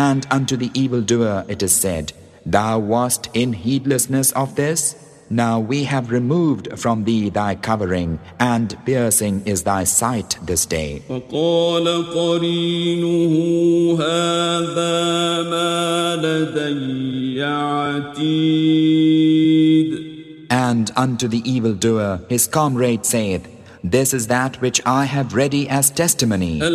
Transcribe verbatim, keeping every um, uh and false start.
And unto the evildoer it is said, Thou wast in heedlessness of this? Now we have removed from thee thy covering, and piercing is thy sight this day. وقال قرينه هذا ما لدي عتيد. And unto the evildoer his comrade saith, This is that which I have ready as testimony.